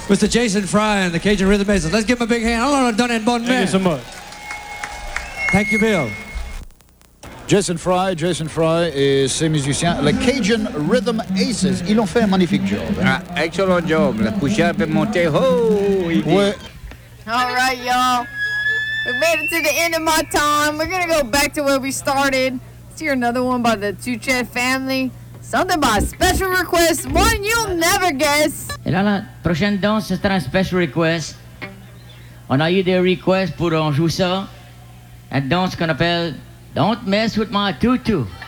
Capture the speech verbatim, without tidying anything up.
Mister Jason Fry and the Cajun Rhythm Aces. Let's give him a big hand. On a donne une bonne main. Thank you so much. Thank you, Bill. Jason Fry, Jason Fry et ses musiciens, les Cajun Rhythm Aces. Ils ont fait un magnifique job. Ah, excellent job. La push-up est montée. Oh, ouais. All right, y'all. We made it to the end of my time. We're going to go back to where we started. Let's hear another one by the Tuchet family. Something by special request. One you'll never guess. Et là, la prochaine danse, ce sera un special request. On a eu des requests pour on joue ça. Une danse qu'on appelle Don't Mess With My Tutu.